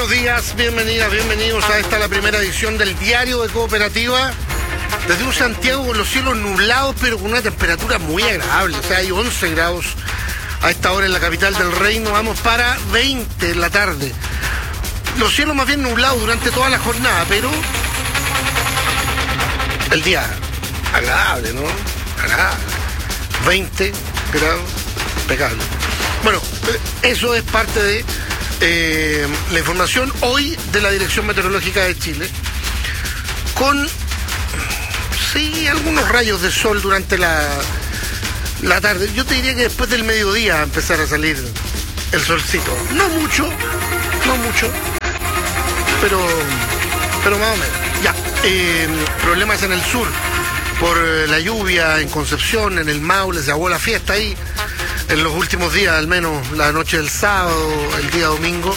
buenos días, bienvenidas, bienvenidos a esta la primera edición del Diario de Cooperativa. Desde un Santiago con los cielos nublados, pero con una temperatura muy agradable. O sea, hay 11 grados a esta hora en la capital del reino. Vamos para 20 en la tarde. Los cielos más bien nublados durante toda la jornada, pero el día agradable, ¿no? Agradable. 20 grados, impecable. Bueno, eso es parte de la información hoy de la Dirección Meteorológica de Chile, con sí algunos rayos de sol durante la tarde. Yo te diría que después del mediodía empezar a salir el solcito. No mucho, pero más o menos. Ya, problemas en el sur por la lluvia en Concepción, en el Maule, se aguó la fiesta ahí en los últimos días, al menos la noche del sábado, el día domingo.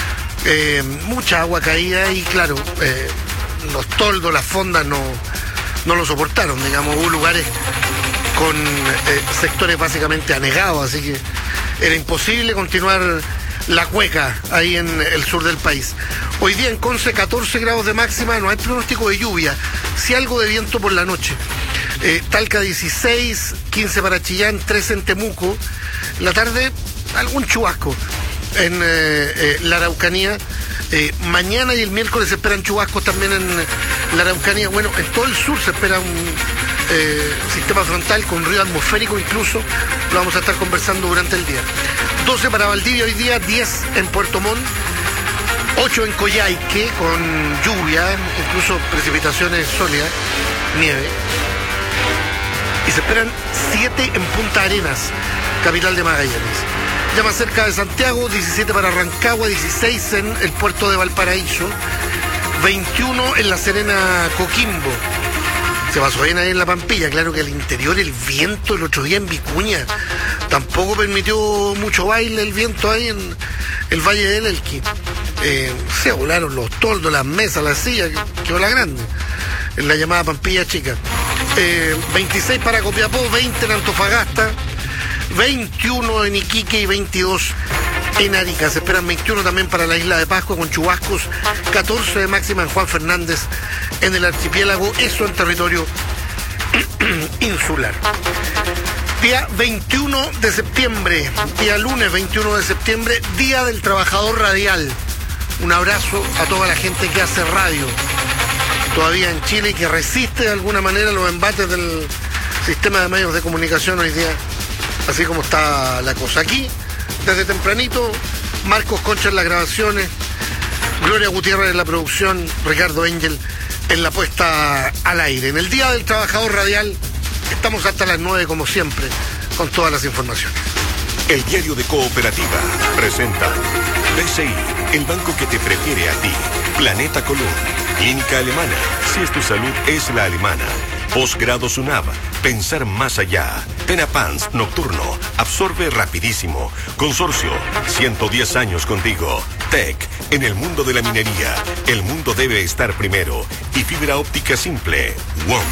Mucha agua caía y claro, los toldos, las fondas no lo soportaron, digamos. Hubo lugares con sectores básicamente anegados, así que era imposible continuar la cueca ahí en el sur del país. Hoy día en Conce 14 grados de máxima, no hay pronóstico de lluvia, sí algo de viento por la noche. Talca 16, 15 para Chillán, 13 en Temuco. En la tarde algún chubasco en la Araucanía. Mañana y el miércoles se esperan chubascos también en la Araucanía. Bueno, en todo el sur se espera un sistema frontal con ruido atmosférico incluso. Lo vamos a estar conversando durante el día. 12 para Valdivia hoy día, 10 en Puerto Montt, 8 en Coyhaique con lluvia, incluso precipitaciones sólidas, nieve. Y se esperan 7 en Punta Arenas, capital de Magallanes. Ya más cerca de Santiago, 17 para Rancagua, 16 en el puerto de Valparaíso, 21 en La Serena, Coquimbo. Se pasó bien ahí en La Pampilla. Claro que al interior el viento el otro día en Vicuña tampoco permitió mucho baile, el viento ahí en el Valle del Elqui. Se volaron los toldos, las mesas, las sillas, quedó la grande en la llamada Pampilla Chica. 26 para Copiapó, 20 en Antofagasta, 21 en Iquique y 22 en Arica. Se esperan 21 también para la isla de Pascua con chubascos, 14 de máxima en Juan Fernández en el archipiélago, eso en territorio insular. Día 21 de septiembre, día lunes 21 de septiembre, Día del Trabajador Radial. Un abrazo a toda la gente que hace radio todavía en Chile y que resiste de alguna manera los embates del sistema de medios de comunicación hoy día, así como está la cosa. Aquí, desde tempranito, Marcos Concha en las grabaciones, Gloria Gutiérrez en la producción, Ricardo Engel en la puesta al aire. En el Día del Trabajador Radial estamos hasta las 9 como siempre, con todas las informaciones. El Diario de Cooperativa presenta BCI, el banco que te prefiere a ti. Planeta Colón, Clínica Alemana, si es tu salud es la alemana. Posgrado SUNAV, pensar más allá. Tenapans Nocturno, absorbe rapidísimo. Consorcio, 110 años contigo. TEC, en el mundo de la minería, el mundo debe estar primero. Y fibra óptica simple, WOM.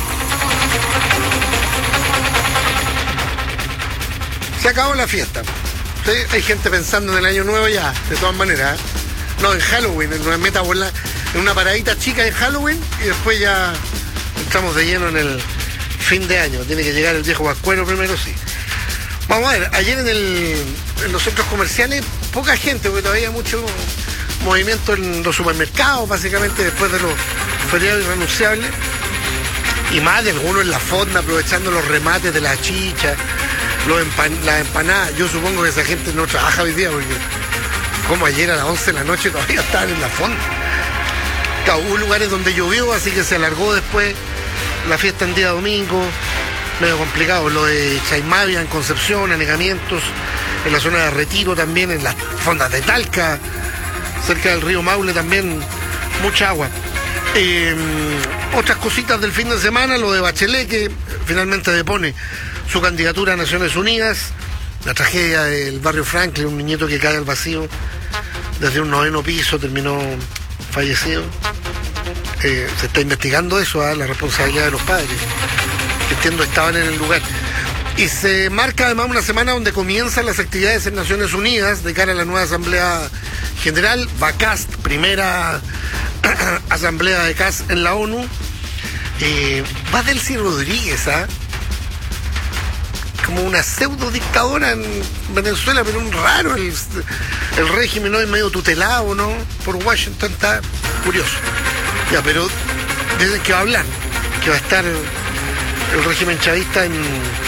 Se acabó la fiesta. ¿Sí? Hay gente pensando en el año nuevo ya, de todas maneras. No, en Halloween, en una meta bola, en una paradita chica en Halloween y después ya estamos de lleno en el fin de año. Tiene que llegar el viejo vascuero primero, sí. Vamos a ver, ayer en los centros comerciales, poca gente, porque todavía hay mucho movimiento en los supermercados, básicamente después de los feriados irrenunciables. Y más de algunos en la fonda, aprovechando los remates de la chicha, las empanadas. Yo supongo que esa gente no trabaja hoy día, porque como ayer a las 11 de la noche todavía estaban en la fonda. Claro, hubo lugares donde llovió, así que se alargó después la fiesta en día domingo, medio complicado. Lo de Chaimavia en Concepción, anegamientos en la zona de Retiro también, en las fondas de Talca, cerca del río Maule también, mucha agua. Otras cositas del fin de semana, lo de Bachelet, que finalmente depone su candidatura a Naciones Unidas, la tragedia del barrio Franklin, un niñito que cae al vacío desde un 9º piso, terminó fallecido. Se está investigando eso, la responsabilidad de los padres, que entiendo estaban en el lugar. Y se marca además una semana donde comienzan las actividades en Naciones Unidas de cara a la nueva Asamblea general, va Kast, primera asamblea de Kast en la ONU. Va Delcy Rodríguez, como una pseudo dictadora en Venezuela, pero un raro, el régimen hoy medio tutelado, ¿no? Por Washington, está curioso. Ya, pero dicen que va a hablar, que va a estar el régimen chavista en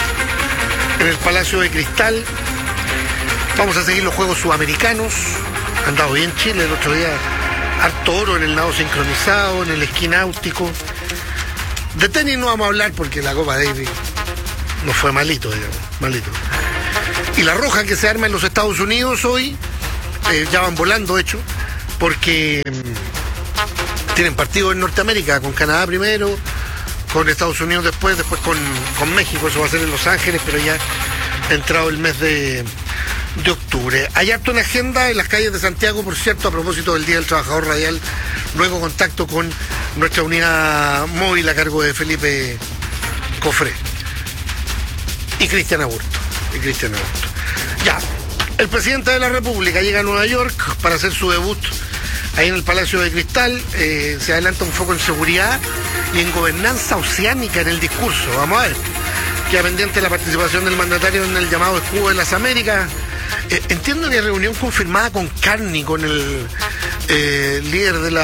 el Palacio de Cristal. Vamos a seguir los Juegos Sudamericanos. Ha andado bien Chile el otro día, harto oro en el nado sincronizado, en el esquí náutico. De tenis no vamos a hablar porque la Copa Davis no fue malito, digamos, malito. Y la roja que se arma en los Estados Unidos hoy, ya van volando, de hecho, porque tienen partido en Norteamérica, con Canadá primero, con Estados Unidos después con México. Eso va a ser en Los Ángeles, pero ya ha entrado el mes de octubre. Hay harto en agenda en las calles de Santiago, por cierto, a propósito del Día del Trabajador Radial. Luego contacto con nuestra unidad móvil a cargo de Felipe Cofré y Cristian Aburto. Ya, el presidente de la República llega a Nueva York para hacer su debut ahí en el Palacio de Cristal. Se adelanta un foco en seguridad y en gobernanza oceánica en el discurso. Vamos a ver. Queda pendiente la participación del mandatario en el llamado Escudo de las Américas. Entiendo que hay reunión confirmada con Carney, con el líder de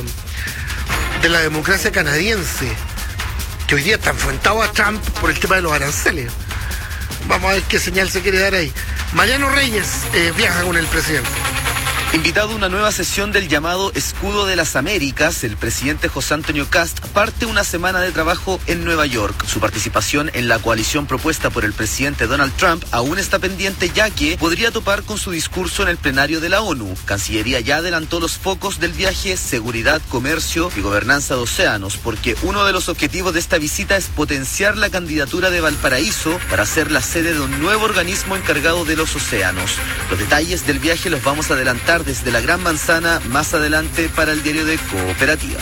la democracia canadiense, que hoy día está enfrentado a Trump por el tema de los aranceles. Vamos a ver qué señal se quiere dar ahí. Mariano Reyes viaja con el presidente. Invitado a una nueva sesión del llamado Escudo de las Américas, el presidente José Antonio Kast parte una semana de trabajo en Nueva York. Su participación en la coalición propuesta por el presidente Donald Trump aún está pendiente, ya que podría topar con su discurso en el plenario de la ONU. Cancillería ya adelantó los focos del viaje: seguridad, comercio y gobernanza de océanos, porque uno de los objetivos de esta visita es potenciar la candidatura de Valparaíso para ser la sede de un nuevo organismo encargado de los océanos. Los detalles del viaje los vamos a adelantar desde la Gran Manzana más adelante para el diario de Cooperativa.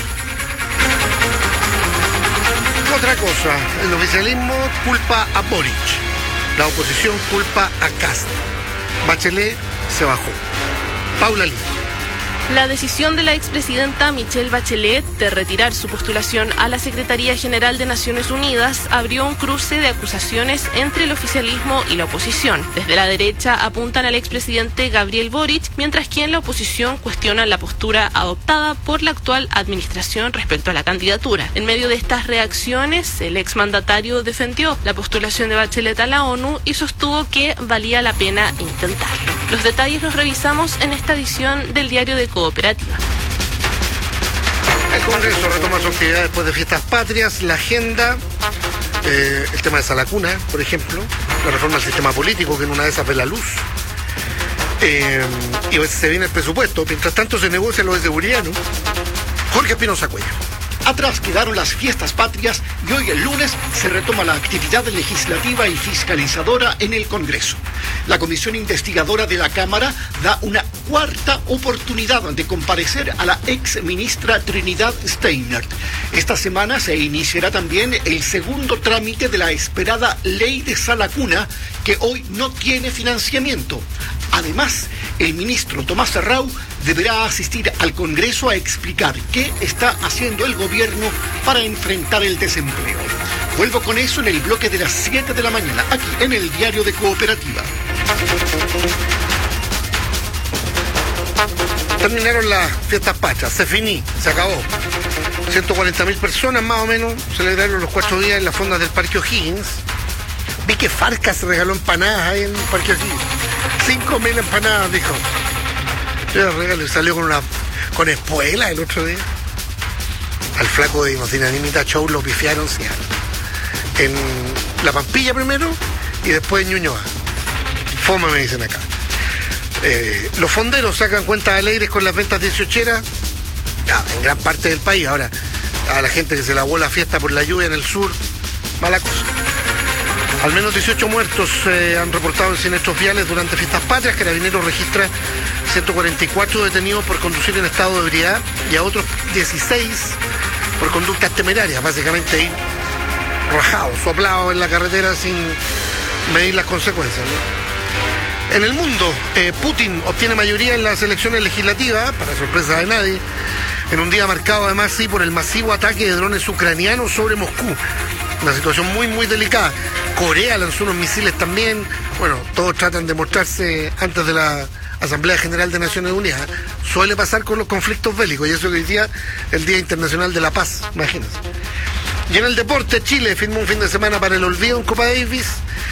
Otra cosa, el oficialismo culpa a Boric, la oposición culpa a Kast. Bachelet se bajó. Paula Lima. La decisión de la expresidenta Michelle Bachelet de retirar su postulación a la Secretaría General de Naciones Unidas abrió un cruce de acusaciones entre el oficialismo y la oposición. Desde la derecha apuntan al expresidente Gabriel Boric, mientras que en la oposición cuestionan la postura adoptada por la actual administración respecto a la candidatura. En medio de estas reacciones, el exmandatario defendió la postulación de Bachelet a la ONU y sostuvo que valía la pena intentarlo. Los detalles los revisamos en esta edición del diario de Cooperativa. El Congreso retoma su actividad después de fiestas patrias. La agenda, el tema de Salacuna, por ejemplo, la reforma del sistema político, que en una de esas ve la luz. Y se viene el presupuesto. Mientras tanto se negocia lo de seguridad, ¿no? Jorge Espinosa Cuello. Atrás quedaron las fiestas patrias y hoy, el lunes, se retoma la actividad legislativa y fiscalizadora en el Congreso. La comisión investigadora de la Cámara da una cuarta oportunidad de comparecer a la ex ministra Trinidad Steinert. Esta semana se iniciará también el segundo trámite de la esperada ley de Salacuna, que hoy no tiene financiamiento. Además, el ministro Tomás Serrao deberá asistir al Congreso a explicar qué está haciendo el gobierno para enfrentar el desempleo. Vuelvo con eso en el bloque de las 7 de la mañana, aquí en el diario de Cooperativa. Terminaron las fiestas patrias, se finí, se acabó. 140.000 personas más o menos celebraron los 4 días en las fondas del Parque O'Higgins. Vi que Farcas regaló empanadas ahí en el Parque O'Higgins. 5.000 empanadas, dijo. Yo regalé, salió con espuela el otro día. Al flaco de Dinamita Show lo pifiaron, sí, en La Pampilla primero y después en Ñuñoa. Foma, me dicen acá. Los fonderos sacan cuentas alegres con las ventas 18eras en gran parte del país. Ahora, a la gente que se lavó la fiesta por la lluvia en el sur, mala cosa. Al menos 18 muertos han reportado en siniestros viales durante fiestas patrias. Carabineros registra 144 detenidos por conducir en estado de ebriedad y a otros 16 por conductas temerarias, básicamente ir rajados, soplados en la carretera sin medir las consecuencias, ¿no? En el mundo, Putin obtiene mayoría en las elecciones legislativas, para sorpresa de nadie, en un día marcado además sí por el masivo ataque de drones ucranianos sobre Moscú. Una situación muy, muy delicada. Corea lanzó unos misiles también. Bueno, todos tratan de mostrarse antes de la Asamblea General de Naciones Unidas. Suele pasar con los conflictos bélicos, y eso que hoy día el Día Internacional de la Paz, imagínense. Y en el deporte, Chile firmó un fin de semana para el olvido en Copa Davis.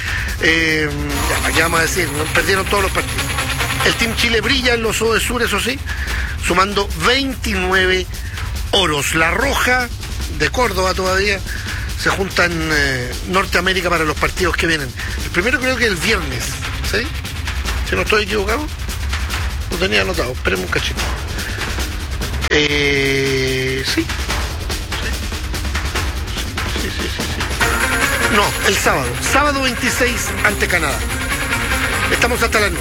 ¿Qué vamos a decir? Perdieron todos los partidos. El Team Chile brilla en los Sur, eso sí, sumando 29 oros. La Roja de Córdoba todavía se junta en Norteamérica para los partidos que vienen. El primero creo que el viernes, ¿sí? Si no estoy equivocado, lo tenía anotado, espérenme un cachito. Sí. No, el sábado 26 ante Canadá. Estamos hasta las 9.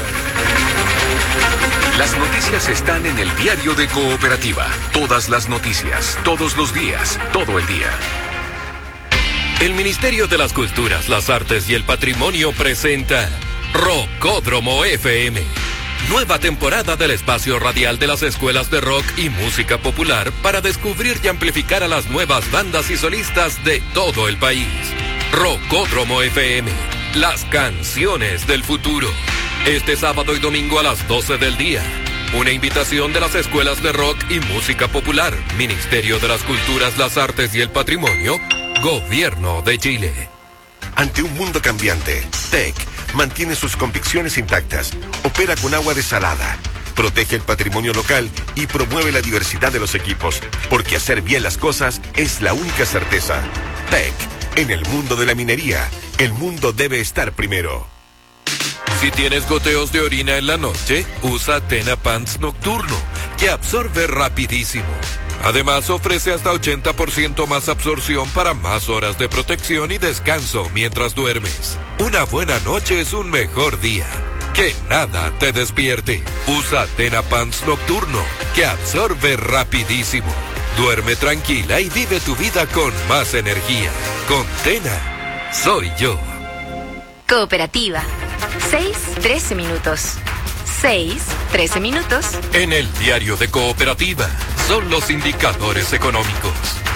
Las noticias están en el diario de Cooperativa. Todas las noticias, todos los días, todo el día. El Ministerio de las Culturas, las Artes y el Patrimonio presenta Rockódromo FM. Nueva temporada del espacio radial de las escuelas de rock y música popular para descubrir y amplificar a las nuevas bandas y solistas de todo el país. Rockódromo FM, las canciones del futuro. Este sábado y domingo a las 12 del día. Una invitación de las escuelas de rock y música popular, Ministerio de las Culturas, las Artes y el Patrimonio, Gobierno de Chile. Ante un mundo cambiante, TEC mantiene sus convicciones intactas, opera con agua desalada, protege el patrimonio local y promueve la diversidad de los equipos, porque hacer bien las cosas es la única certeza. TEC, en el mundo de la minería, el mundo debe estar primero. Si tienes goteos de orina en la noche, usa Tena Pants Nocturno, que absorbe rapidísimo. Además, ofrece hasta 80% más absorción para más horas de protección y descanso mientras duermes. Una buena noche es un mejor día. Que nada te despierte. Usa Tena Pants Nocturno, que absorbe rapidísimo. Duerme tranquila y vive tu vida con más energía. Con Tena, soy yo. Cooperativa. 6:13 minutos. 6:13 minutos. En el diario de Cooperativa son los indicadores económicos.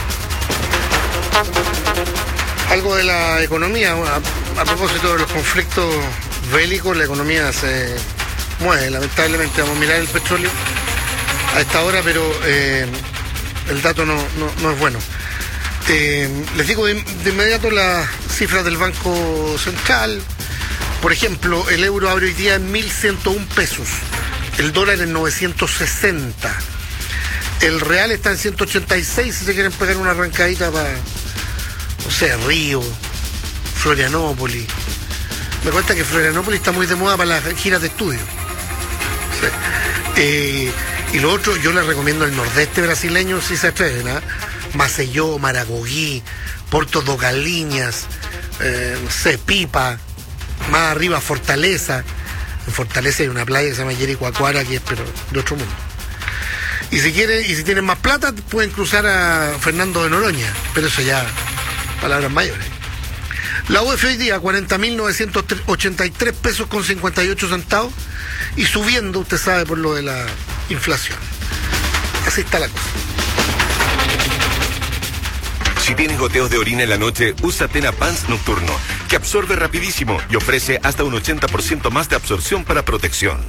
Algo de la economía, a propósito de los conflictos bélicos, la economía se mueve, lamentablemente. Vamos a mirar el petróleo a esta hora, pero el dato no es bueno. Les digo de inmediato las cifras del Banco Central. Por ejemplo, el euro abre hoy día en 1.101 pesos, el dólar en 960, el real está en 186, si se quieren pegar una arrancadita para, no sé, Río, Florianópolis. Me cuenta que Florianópolis está muy de moda para las giras de estudio. Sí. Y lo otro, yo les recomiendo el nordeste brasileño si se atreven, ¿eh? Maceió, Maragogi, Porto do Galinhas, no sé, Pipa. Más arriba, Fortaleza. En Fortaleza hay una playa que se llama Jericoacoara, que es pero de otro mundo. Y si tienen más plata, pueden cruzar a Fernando de Noroña, pero eso ya, palabras mayores. La UF hoy día, 40.983 pesos con 58 centavos, y subiendo, usted sabe, por lo de la inflación. Así está la cosa. Si tienes goteos de orina en la noche, usa Tena Pants Nocturno, que absorbe rapidísimo y ofrece hasta un 80% más de absorción para protección.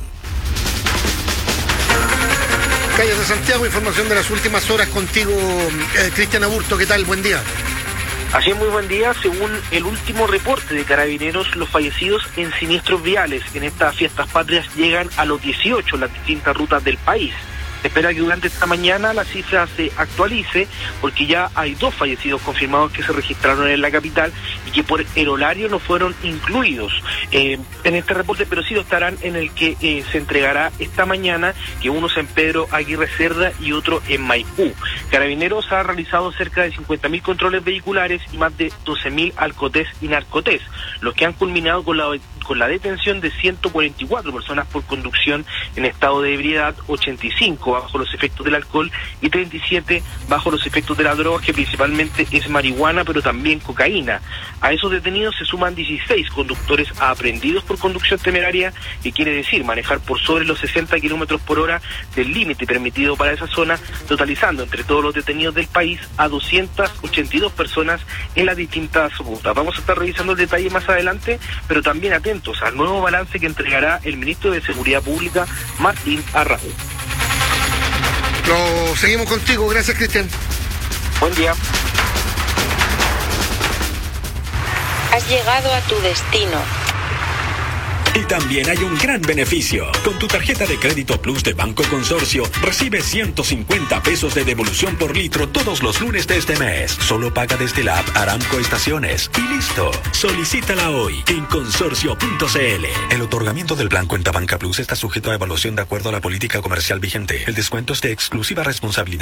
Calles de Santiago, información de las últimas horas contigo, Cristian Aburto. ¿Qué tal? Buen día. Así es, muy buen día. Según el último reporte de Carabineros, los fallecidos en siniestros viales en estas fiestas patrias llegan a los 18 en las distintas rutas del país. Se espera que durante esta mañana la cifra se actualice, porque ya hay 2 fallecidos confirmados que se registraron en la capital y que por el horario no fueron incluidos en este reporte, pero sí lo estarán en el que se entregará esta mañana, que uno es en Pedro Aguirre Cerda y otro en Maipú. Carabineros ha realizado cerca de 50.000 controles vehiculares y más de 12.000 alcotés y narcotés, los que han culminado con la con la detención de 144 personas por conducción en estado de ebriedad, 85 bajo los efectos del alcohol y 37 bajo los efectos de la droga, que principalmente es marihuana, pero también cocaína. A esos detenidos se suman 16 conductores aprehendidos por conducción temeraria, que quiere decir manejar por sobre los 60 kilómetros por hora del límite permitido para esa zona, totalizando entre todos los detenidos del país a 282 personas en las distintas rutas. Vamos a estar revisando el detalle más adelante, pero también atentos al nuevo balance que entregará el ministro de Seguridad Pública, Martín Arrau. Lo seguimos contigo, gracias, Cristian. Buen día. Has llegado a tu destino. Y también hay un gran beneficio. Con tu tarjeta de crédito Plus de Banco Consorcio, recibes 150 pesos de devolución por litro todos los lunes de este mes. Solo paga desde la app Aramco Estaciones. Y listo. Solicítala hoy en consorcio.cl. El otorgamiento del plan Cuenta Banca Plus está sujeto a evaluación de acuerdo a la política comercial vigente. El descuento es de exclusiva responsabilidad